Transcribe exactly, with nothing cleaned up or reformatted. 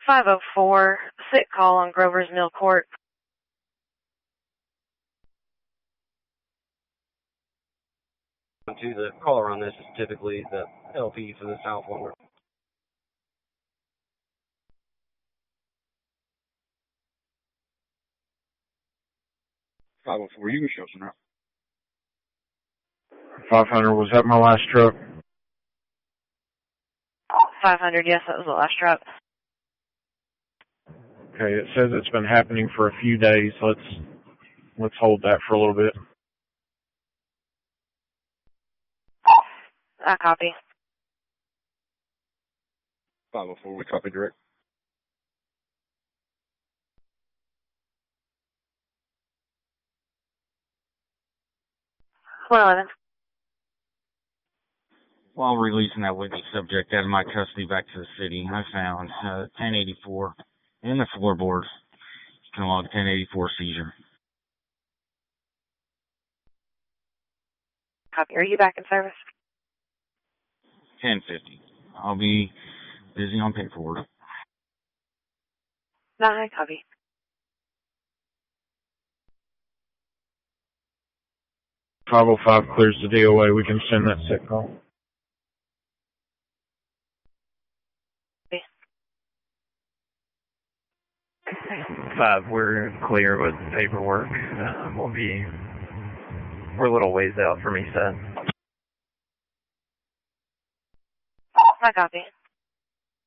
five oh four, sick call on Grover's Mill Court. To the caller on this is typically the L P for the South Lower. five oh four, you can show some now. five hundred, was that my last truck? five hundred, yes, that was the last truck. Okay, it says it's been happening for a few days. Let's let's hold that for a little bit. I copy. five oh four, we copy direct. one eleven. While releasing that witness subject out of my custody back to the city, I found uh, ten eighty-four in the floorboard. You can log ten eighty-four seizure. Copy. Are you back in service? ten fifty. I'll be busy on paperwork. nine, copy. five oh five clears the D O A. We can send that sick call. Five, we're clear with paperwork. Uh, we'll be, we're a little ways out from East Side. I copy.